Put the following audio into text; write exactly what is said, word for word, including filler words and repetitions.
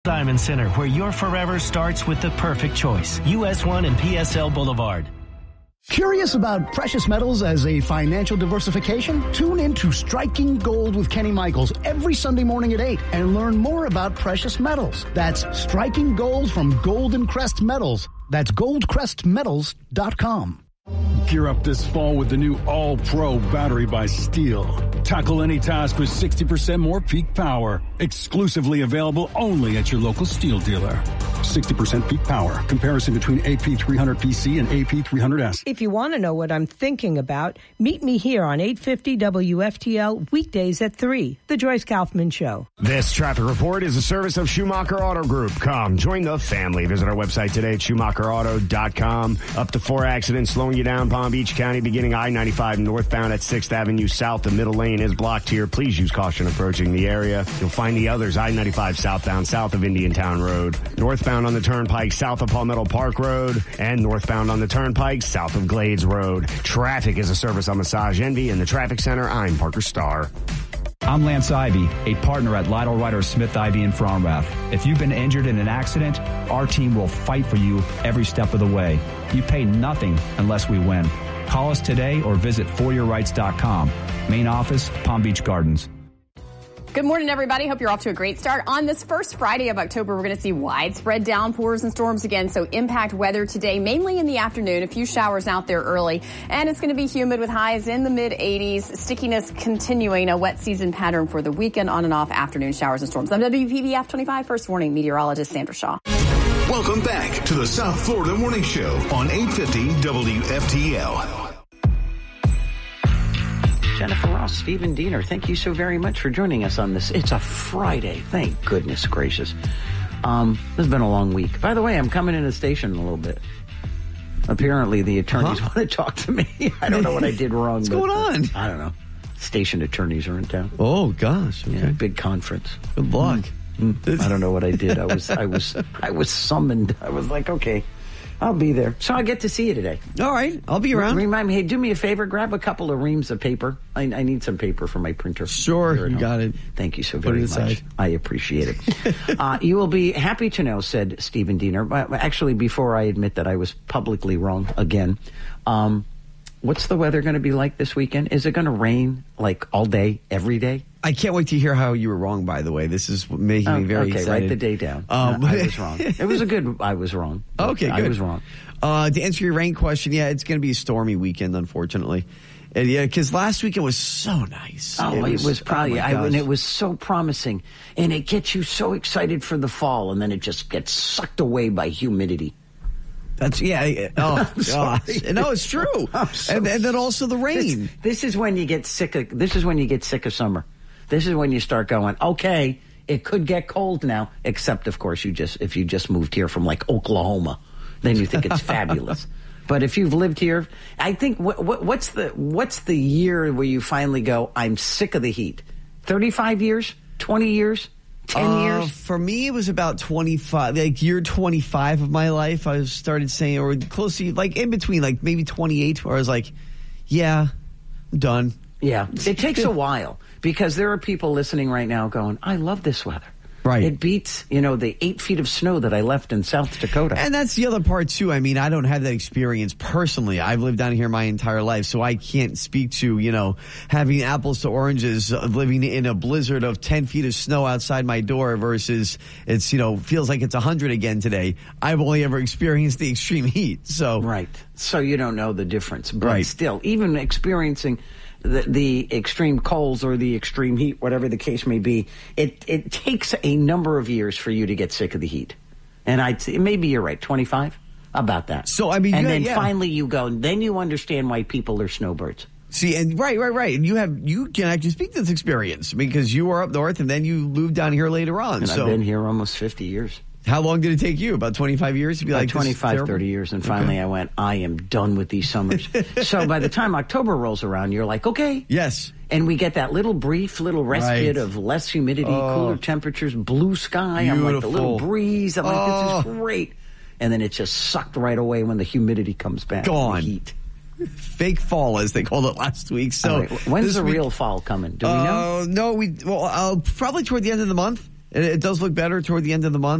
Diamond Center, where your forever starts with the perfect choice. U S one and P S L Boulevard. Curious about precious metals as a financial diversification? Tune in to Striking Gold with Kenny Michaels every Sunday morning at eight and learn more about precious metals. That's Striking Gold from Golden Crest Metals. That's gold crest metals dot com. Gear up this fall with the new All-Pro battery by Steel. Tackle any task with sixty percent more peak power. Exclusively available only at your local Steel dealer. sixty percent peak power. Comparison between A P three hundred P C and A P three hundred S. If you want to know what I'm thinking about, meet me here on eight fifty W F T L weekdays at three. The Joyce Kaufman Show. This traffic report is a service of Schumacher Auto Group. Come, join the family. Visit our website today at schumacher auto dot com. Up to four accidents slowing you down Palm Beach County, beginning I ninety-five northbound at sixth Avenue South. The middle lane is blocked here. Please use caution approaching the area. You'll find the others I ninety-five southbound south of Indiantown Road. Northbound on the Turnpike south of Palmetto Park Road. And northbound on the Turnpike south of Glades Road. Traffic is a service on Massage Envy. In the Traffic Center, I'm Parker Starr. I'm Lance Ivy, a partner at Lytle Ryder Smith Ivy in Fromrath. If you've been injured in an accident, our team will fight for you every step of the way. You pay nothing unless we win. Call us today or visit for your rights dot com. Main office, Palm Beach Gardens. Good morning, everybody. Hope you're off to a great start. On this first Friday of October, we're going to see widespread downpours and storms again. So impact weather today, mainly in the afternoon. A few showers out there early. And it's going to be humid with highs in the mid eighties. Stickiness continuing, a wet season pattern for the weekend, on and off afternoon showers and storms. I'm W P B F twenty-five First Warning meteorologist Sandra Shaw. Welcome back to the South Florida Morning Show on eight fifty W F T L. Jennifer Ross, Stephen Diener, thank you so very much for joining us on this. It's a Friday. Thank goodness gracious. Um, this has been a long week. By the way, I'm coming in the station in a little bit. Apparently, the attorneys huh? want to talk to me. I don't know what I did wrong. What's but, going on? I don't know. Station attorneys are in town. Oh, gosh. Okay. Yeah, big conference. Good luck. Mm. I don't know what I did. I was, I was, I was summoned. I was like, okay, I'll be there. So I get to see you today. All right. I'll be around. Remind me, hey, do me a favor. Grab a couple of reams of paper. I, I need some paper for my printer. Sure. You got it. Thank you so Put very it much. I appreciate it. uh, you will be happy to know, said Stephen Diener. Actually, before I admit that I was publicly wrong again, um, what's the weather going to be like this weekend? Is it going to rain like all day, every day? I can't wait to hear how you were wrong, by the way. This is making oh, me very okay, excited. Okay, write the day down. Um, no, I was wrong. It was a good, I was wrong. Okay, good. I was wrong. Uh, to answer your rain question, yeah, it's going to be a stormy weekend, unfortunately. And yeah, because last weekend was so nice. Oh, it was, it was probably, oh I, and it was so promising. And it gets you so excited for the fall, and then it just gets sucked away by humidity. That's, yeah. Oh, gosh. No, it's true. So and, and then also the rain. This, this is when you get sick of, this is when you get sick of summer. This is when you start going, okay, it could get cold now, except, of course, you just if you just moved here from, like, Oklahoma, then you think it's fabulous. But if you've lived here, I think, what, what, what's the what's the year where you finally go, I'm sick of the heat? thirty-five years? twenty years? ten uh, years? For me, it was about twenty-five, like year twenty-five of my life. I started saying, or close to, like, in between, like, maybe twenty-eight, where I was like, yeah, I'm done. Yeah, it takes a while, because there are people listening right now going, I love this weather. Right. It beats, you know, the eight feet of snow that I left in South Dakota. And that's the other part, too. I mean, I don't have that experience personally. I've lived down here my entire life, so I can't speak to, you know, having apples to oranges, uh, living in a blizzard of ten feet of snow outside my door versus it's, you know, feels like it's one hundred again today. I've only ever experienced the extreme heat, so. Right. So you don't know the difference. But right. Still, even experiencing the, the extreme colds or the extreme heat, whatever the case may be, it, it takes a number of years for you to get sick of the heat. And I'd say, maybe you're right, twenty-five? About that. So, I mean, and yeah, then yeah. finally you go, then you understand why people are snowbirds. See, and right, right, right. And you have, you can actually speak to this experience because you were up north and then you moved down here later on. And so I've been here almost fifty years. How long did it take you? About twenty-five years to be About like twenty-five, thirty years. And finally okay. I went, I am done with these summers. So by the time October rolls around, you're like, okay. Yes. And we get that little brief, little respite right. of less humidity, oh. cooler temperatures, blue sky. Beautiful. I'm like, the little breeze. I'm like, oh. this is great. And then it's just sucked right away when the humidity comes back. Gone. The heat. Fake fall, as they called it last week. So right. When's the week, real fall coming? Do we uh, know? No, we well uh, probably toward the end of the month. It, it does look better toward the end of the month.